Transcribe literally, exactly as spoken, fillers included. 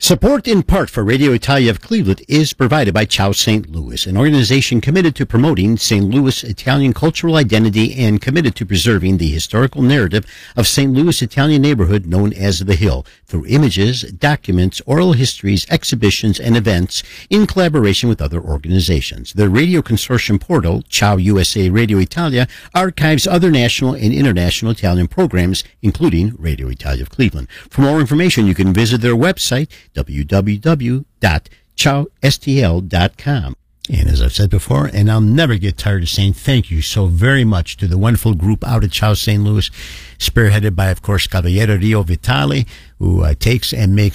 Support in part for Radio Italia of Cleveland is provided by Ciao Saint Louis, an organization committed to promoting Saint Louis Italian cultural identity and committed to preserving the historical narrative of Saint Louis Italian neighborhood known as The Hill through images, documents, oral histories, exhibitions, and events in collaboration with other organizations. The radio consortium portal, Ciao U S A Radio Italia, archives other national and international Italian programs, including Radio Italia of Cleveland. For more information, you can visit their website, w w w dot ciao s t l dot com. And as I've said before, and I'll never get tired of saying thank you so very much to the wonderful group out at Ciao Saint Louis, spearheaded by, of course, Cavaliere Rio Vitale, who uh, takes and makes